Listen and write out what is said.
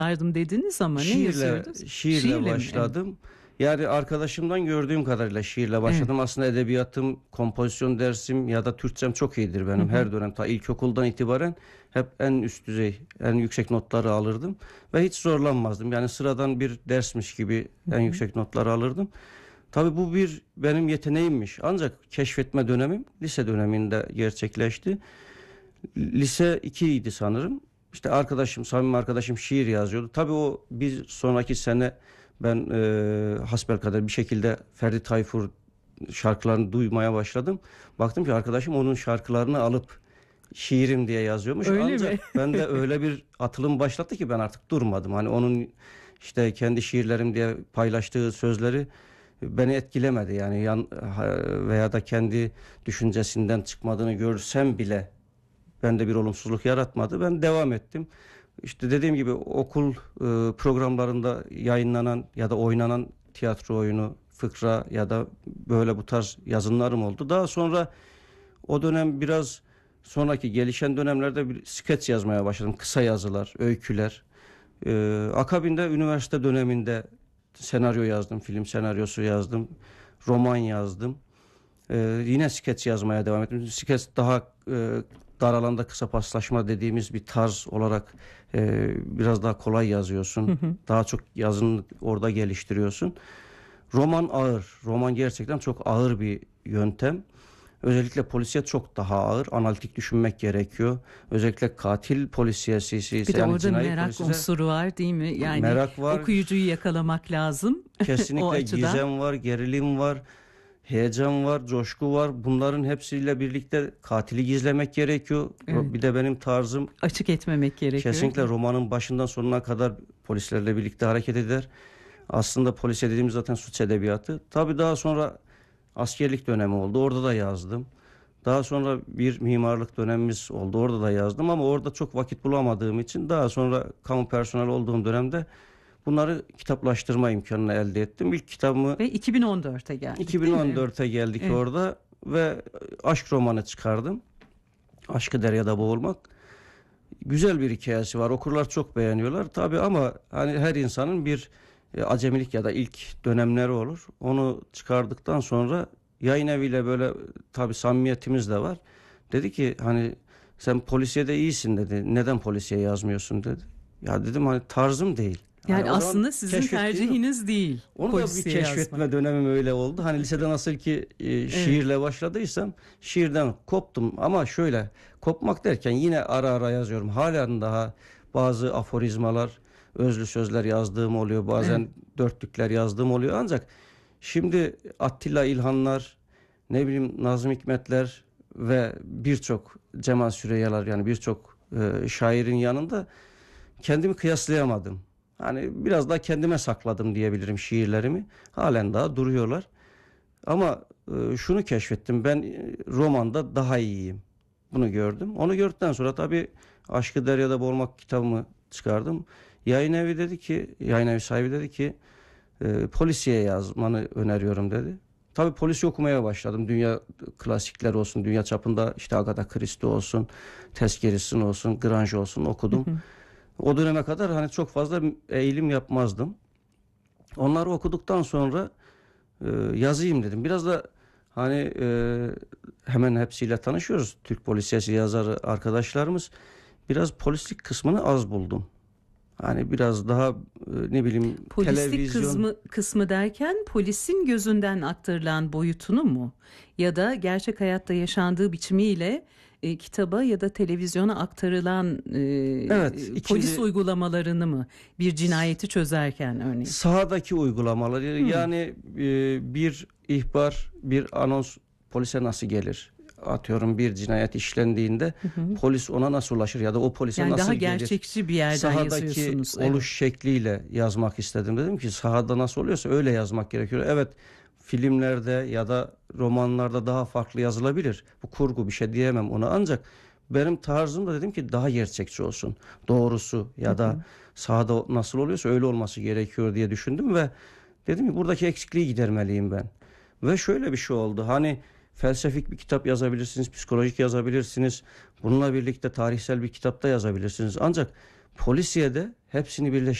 başlardım dediniz ama ne yazıyordunuz? Şiirle Mi? başladım. Evet. Yani arkadaşımdan gördüğüm kadarıyla şiirle Evet. başladım. Aslında edebiyatım, kompozisyon dersim ya da Türkçem çok iyidir Hı benim. hı. Her dönem ta ilkokuldan itibaren hep en üst düzey, en yüksek notları alırdım. Ve hiç zorlanmazdım. Yani sıradan bir dersmiş gibi Hı en hı. yüksek notları alırdım. Tabii bu bir benim yeteneğimmiş. Ancak keşfetme dönemim lise döneminde gerçekleşti. Lise 2 idi sanırım. İşte arkadaşım, samimi arkadaşım şiir yazıyordu. Tabii o bir sonraki sene ben hasbelkader bir şekilde Ferdi Tayfur şarkılarını duymaya başladım. Baktım ki arkadaşım onun şarkılarını alıp şiirim diye yazıyormuş. Öyle mi? Ancak ben de öyle bir atılım başlattı ki ben artık durmadım. Hani onun işte kendi şiirlerim diye paylaştığı sözleri beni etkilemedi. Yani veya da kendi düşüncesinden çıkmadığını görsem bile bende bir olumsuzluk yaratmadı. Ben devam ettim. İşte dediğim gibi okul programlarında yayınlanan ya da oynanan tiyatro oyunu, fıkra ya da böyle bu tarz yazınlarım oldu. Daha sonra o dönem biraz sonraki gelişen dönemlerde bir skeç yazmaya başladım. Kısa yazılar, öyküler. Akabinde üniversite döneminde senaryo yazdım, film senaryosu yazdım, roman yazdım. Yine skeç yazmaya devam ettim. Skeç daha dar alanda kısa paslaşma dediğimiz bir tarz olarak biraz daha kolay yazıyorsun. Daha çok yazını orada geliştiriyorsun. Roman ağır. Roman gerçekten çok ağır bir yöntem. Özellikle polisiyet çok daha ağır. Analitik düşünmek gerekiyor. Özellikle katil polisiyesi Bir de yani orada cinayi merak polisiyesi unsuru var değil mi? Yani merak var. okuyucuyu yakalamak lazım o Kesinlikle açıdan. gizem var, gerilim var, heyecan var, coşku var. Bunların hepsiyle birlikte katili gizlemek gerekiyor. Evet. Bir de benim tarzım Açık etmemek gerekiyor. kesinlikle romanın başından sonuna kadar polislerle birlikte hareket eder. Aslında polisiye dediğimiz zaten suç edebiyatı. Tabii daha sonra askerlik dönemi oldu. Orada da yazdım. Daha sonra bir mimarlık dönemimiz oldu. Orada da yazdım ama orada çok vakit bulamadığım için daha sonra kamu personeli olduğum dönemde bunları kitaplaştırma imkanını elde ettim. İlk kitabımı Ve 2014'e geldik değil mi? 2014'e geldik Evet. orada ve aşk romanı çıkardım. Aşkı Deryada Boğulmak. Güzel bir hikayesi var. Okurlar çok beğeniyorlar. Tabii ama hani her insanın bir acemilik ya da ilk dönemleri olur. Onu çıkardıktan sonra yayın eviyle böyle tabii samimiyetimiz de var. Dedi ki hani sen polisiyede iyisin dedi. Neden polisiye yazmıyorsun dedi. Ya dedim hani tarzım değil. Hani Yani o zaman aslında sizin keşfettiğim tercihiniz değil onu da bir polisiye keşfetme yazmak. dönemim öyle oldu. Hani lisede nasıl ki Evet. şiirle başladıysam şiirden koptum ama şöyle kopmak derken yine ara ara yazıyorum. Halen daha bazı aforizmalar, özlü sözler yazdığım oluyor. Bazen Evet. dörtlükler yazdığım oluyor. Ancak şimdi Attila İlhanlar, ne bileyim Nazım Hikmetler ve birçok Cemal Süreyyalar yani birçok şairin yanında kendimi kıyaslayamadım. Hani biraz daha kendime sakladım diyebilirim şiirlerimi. Halen daha duruyorlar. Ama şunu keşfettim. Ben romanda daha iyiyim. Bunu gördüm. Onu gördükten sonra tabii Aşkı Deryada Boğulmak kitabımı çıkardım. Yayın evi sahibi dedi ki polisiye yazmanı öneriyorum dedi. Tabii polisi okumaya başladım. Dünya klasikler olsun, dünya çapında işte Agatha Christie olsun, Tess Garrison olsun, Grange olsun okudum. O döneme kadar hani çok fazla eğilim yapmazdım. Onları okuduktan sonra yazayım dedim. Biraz da hani hemen hepsiyle tanışıyoruz. Türk polisiyesi yazarı arkadaşlarımız. Biraz polislik kısmını az buldum. Hani biraz daha ne bileyim Polislik televizyon. kısmı derken polisin gözünden aktarılan boyutunu mu? Ya da gerçek hayatta yaşandığı biçimiyle kitaba ya da televizyona aktarılan Evet, polis ikili uygulamalarını mı? Bir cinayeti çözerken örneğin. sahadaki uygulamaları yani bir ihbar, bir anons polise nasıl gelir? Atıyorum bir cinayet işlendiğinde polis ona nasıl ulaşır ya da o polise Yani nasıl daha gelir? gerçekçi bir yerden Sahadaki yazıyorsunuz. oluş şekliyle yazmak istedim. Dedim ki sahada nasıl oluyorsa öyle yazmak gerekiyor. Evet, filmlerde ya da romanlarda daha farklı yazılabilir. Bu kurgu, bir şey diyemem ona, ancak benim tarzım da dedim ki daha gerçekçi olsun. Doğrusu ya da sahada nasıl oluyorsa öyle olması gerekiyor diye düşündüm ve dedim ki buradaki eksikliği gidermeliyim ben. Ve şöyle bir şey oldu. Hani felsefik bir kitap yazabilirsiniz, psikolojik yazabilirsiniz. Bununla birlikte tarihsel bir kitapta yazabilirsiniz. Ancak Polisiye de hepsini